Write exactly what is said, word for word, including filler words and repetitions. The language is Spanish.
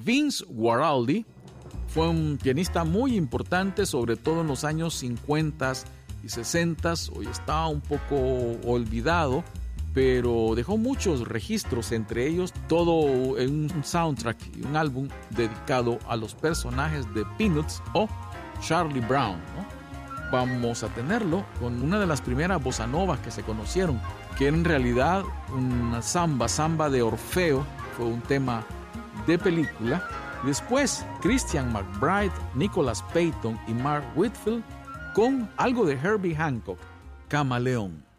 Vince Guaraldi fue un pianista muy importante, sobre todo en los años cincuenta y sesenta. Hoy está un poco olvidado, pero dejó muchos registros, entre ellos todo en un soundtrack y un álbum dedicado a los personajes de Peanuts o Charlie Brown, ¿no? Vamos a tenerlo con una de las primeras bossa novas que se conocieron, que en realidad una samba, samba de Orfeo, fue un tema de película. Después Christian McBride, Nicholas Payton y Mark Whitfield con algo de Herbie Hancock, Camaleón.